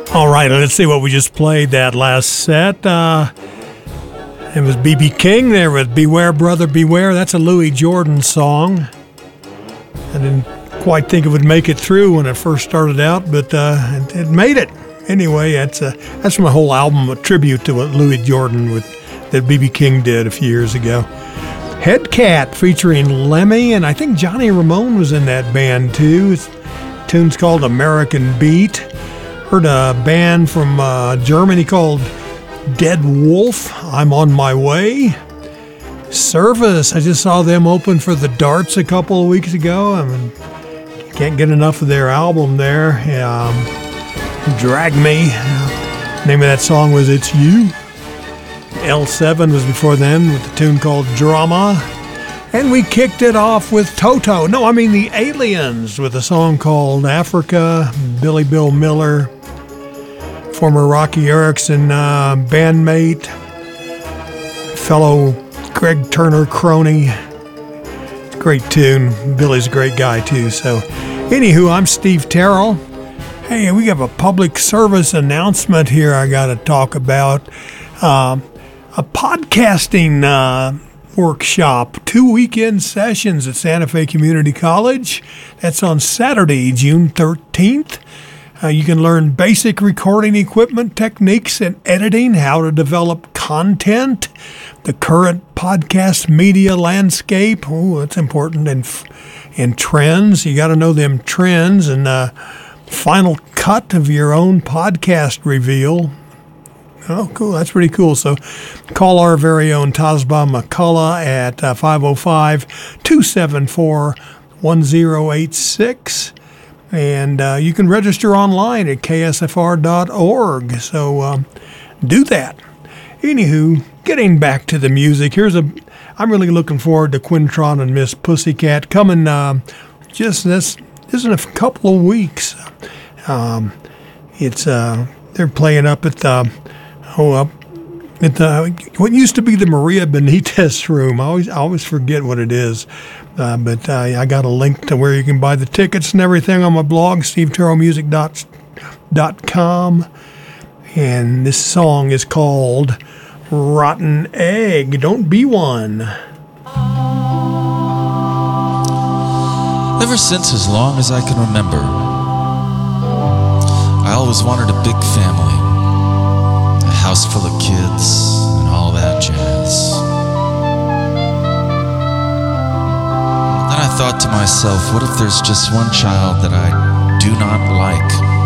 All right, let's see what we just played that last set. It was B.B. King there with Beware, Brother, Beware. That's a Louis Jordan song. I didn't quite think it would make it through when it first started out, but it made it. Anyway, that's from a whole album, a tribute to what Louis Jordan that B.B. King did a few years ago. Headcat featuring Lemmy, and I think Johnny Ramone was in that band too. The tune's called American Beat. Heard a band from Germany called Dead Wolf, I'm on My Way. Service, I just saw them open for the Darts a couple of weeks ago. I mean, can't get enough of their album there. Drag Me, name of that song was It's You. L7 was before then with the tune called Drama. And we kicked it off with the Aliens, with a song called Africa. Billy Bill Miller, former Rocky Erickson bandmate, fellow Greg Turner crony. Great tune. Billy's a great guy too. So, anywho, I'm Steve Terrell. Hey, we have a public service announcement here I got to talk about. A podcasting workshop, 2 weekend sessions at Santa Fe Community College. That's on Saturday, June 13th. You can learn basic recording equipment techniques and editing, how to develop content, the current podcast media landscape. Oh, that's important. And trends. You got to know them trends, and final cut of your own podcast reveal. Oh, cool. That's pretty cool. So call our very own Tasba McCullough at 505-274-1086. And you can register online at ksfr.org. So do that. Anywho, getting back to the music, I'm really looking forward to Quintron and Miss Pussycat coming just this in a couple of weeks. They're playing up at what used to be the Maria Benitez room. I always forget what it is. But I got a link to where you can buy the tickets and everything on my blog, steveterrellmusic.com. And this song is called Rotten Egg. Don't be one. Ever since as long as I can remember, I always wanted a big family, a house full of kids, and all that jazz. Then I thought to myself, what if there's just one child that I do not like?